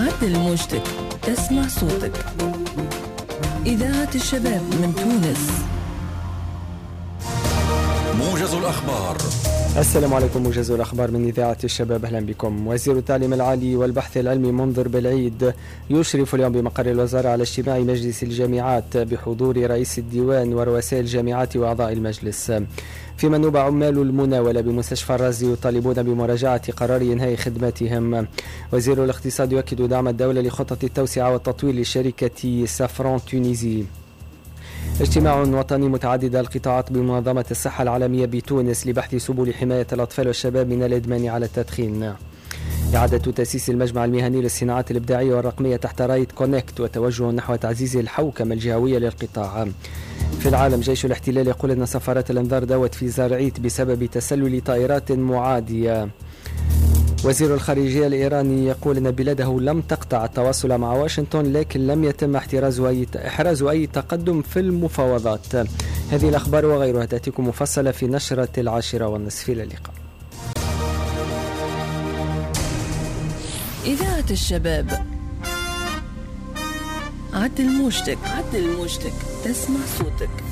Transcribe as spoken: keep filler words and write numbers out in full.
عدل موجتك تسمع صوتك. إذاعة الشباب من تونس. موجز الأخبار. السلام عليكم. موجز الأخبار من إذاعة الشباب، أهلا بكم. وزير التعليم العالي والبحث العلمي منذر بالعيد يشرف اليوم بمقر الوزارة على اجتماع مجلس الجامعات بحضور رئيس الديوان ورؤساء الجامعات وأعضاء المجلس. في منوب عمال المناولة بمستشفى الرازي يطالبون بمراجعة قرار إنهاء خدماتهم. وزير الاقتصاد يؤكد دعم الدولة لخطط التوسعة والتطوير لشركة سافران تونيزي. اجتماع وطني متعدد القطاعات بمنظمة الصحة العالمية بتونس لبحث سبل حماية الأطفال والشباب من الإدمان على التدخين. إعادة تأسيس المجمع المهني للصناعات الإبداعية والرقمية تحت راية كونكت وتوجه نحو تعزيز الحوكمة الجهوية للقطاع. في العالم جيش الاحتلال يقول أن سفارة الأنذار دوت في زرعيت بسبب تسلل طائرات معادية. وزير الخارجية الإيراني يقول أن بلاده لم تقطع التواصل مع واشنطن، لكن لم يتم احتراز أي إحراز أي تقدم في المفاوضات. هذه الأخبار وغيرها تأتيكم مفصلة في نشرة العاشرة والنصف. إلى اللقاء. إذاعة الشباب. عدل موجتك عدل موجتك تسمع صوتك.